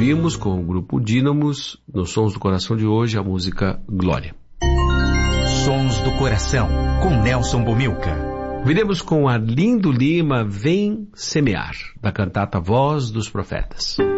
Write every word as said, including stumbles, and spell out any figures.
ouvimos com o grupo Dínamos, nos Sons do Coração de hoje, a música Glória. Sons do Coração, com Nelson Bomilca. Viremos com Arlindo Lima, Vem Semear, da cantata Voz dos Profetas.